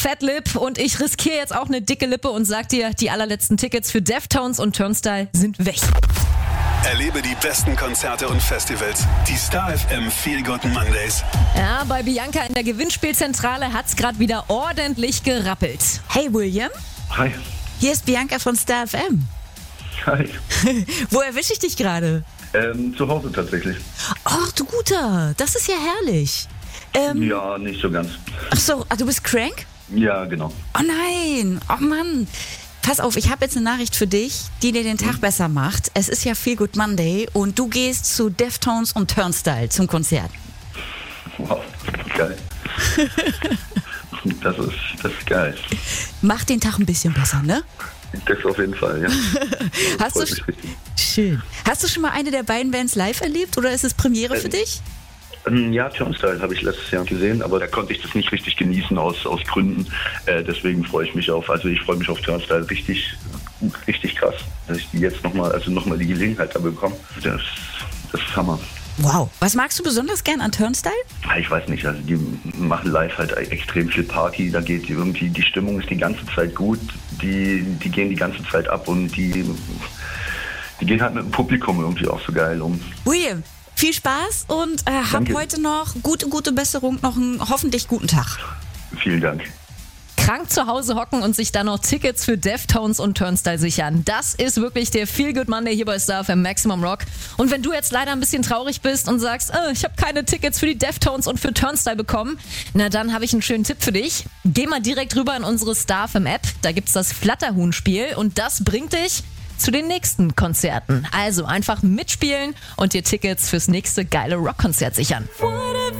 Fatlip und ich riskiere jetzt auch eine dicke Lippe und sag dir, die allerletzten Tickets für Deftones und Turnstile sind weg. Erlebe die besten Konzerte und Festivals. Die Star FM Feel Good Mondays. Ja, bei Bianca in der Gewinnspielzentrale hat's gerade wieder ordentlich gerappelt. Hey William, Hi. hier ist Bianca von Star FM. Hi. Wo erwische ich dich gerade? Zu Hause tatsächlich. Ach du Guter, das ist ja herrlich. Ja, nicht so ganz. Ach so, du bist crank? Ja, genau. Oh nein, oh Mann. Pass auf, ich habe jetzt eine Nachricht für dich, die dir den Tag besser macht. Es ist ja Feel Good Monday und du gehst zu Deftones und Turnstile zum Konzert. Wow, geil. Das ist geil. Macht den Tag ein bisschen besser, ne? Das auf jeden Fall, ja. Hast du schön. Hast du schon mal eine der beiden Bands live erlebt oder ist es Premiere für dich? Ja, Turnstile habe ich letztes Jahr gesehen, aber da konnte ich das nicht richtig genießen aus Gründen. Deswegen freue ich mich auf Turnstile richtig krass, dass ich die jetzt nochmal die Gelegenheit da bekomme. Das ist Hammer. Wow. Was magst du besonders gern an Turnstile? Ich weiß nicht, also die machen live halt extrem viel Party, da geht irgendwie, die Stimmung ist die ganze Zeit gut, die gehen die ganze Zeit ab und die gehen halt mit dem Publikum irgendwie auch so geil um. William, viel Spaß und hab heute noch gute Besserung, noch einen hoffentlich guten Tag. Vielen Dank. Krank zu Hause hocken und sich dann noch Tickets für Deftones und Turnstile sichern. Das ist wirklich der Feel Good Monday hier bei Star FM Maximum Rock. Und wenn du jetzt leider ein bisschen traurig bist und sagst, ich habe keine Tickets für die Deftones und für Turnstile bekommen, na dann habe ich einen schönen Tipp für dich. Geh mal direkt rüber in unsere Star FM App. Da gibt's das Flatterhuhn-Spiel und das bringt dich zu den nächsten Konzerten. Also einfach mitspielen und dir Tickets fürs nächste geile Rockkonzert sichern.